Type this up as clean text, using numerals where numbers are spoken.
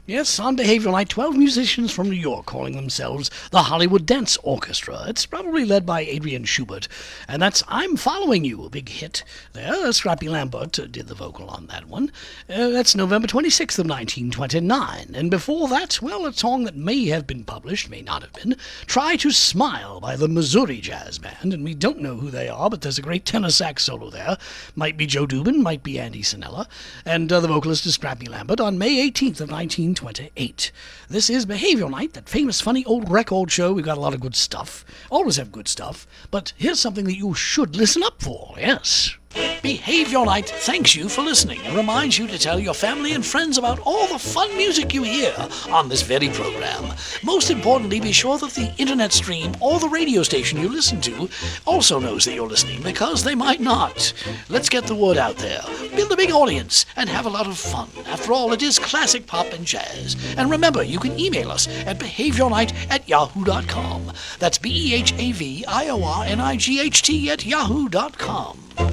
Yes, on Behavioral Night, 12 musicians from New York calling themselves the Hollywood Dance Orchestra. It's probably led by Adrian Schubert, and that's I'm Following You, a big hit there. Scrappy Lambert did the vocal on that one. That's November 26th of 1929. And before that, well, a song that may have been published, may not have been, Try to Smile by the Missouri Jazz Band, and we don't know who they are, but there's a great tenor sax solo there. Might be Joe Dubin, might be Andy Sinella, and the vocalist is Scrappy Lambert on May 18th of 1928. This is Behavioral Night, that famous, funny old record show. We've got a lot of good stuff. Always have good stuff. But here's something that you should listen up for, yes. Behavioral Night thanks you for listening and reminds you to tell your family and friends about all the fun music you hear on this very program. Most importantly, be sure that the internet stream or the radio station you listen to also knows that you're listening, because they might not. Let's get the word out there, build a big audience, and have a lot of fun. After all, it is classic pop and jazz. And remember, you can email us at behaviornight@yahoo.com. That's BEHAVIORNIGHT@yahoo.com.